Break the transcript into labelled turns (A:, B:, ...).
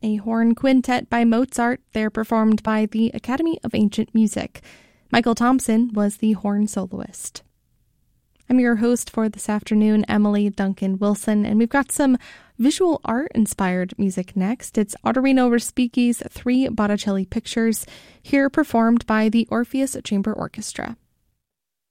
A: a horn quintet by Mozart. They're performed by the Academy of Ancient Music. Michael Thompson was the horn soloist. I'm your host for this afternoon, Emily Duncan Wilson, and we've got some visual art-inspired music next. It's Ottorino Respighi's 3 Botticelli pictures, here performed by the Orpheus Chamber Orchestra.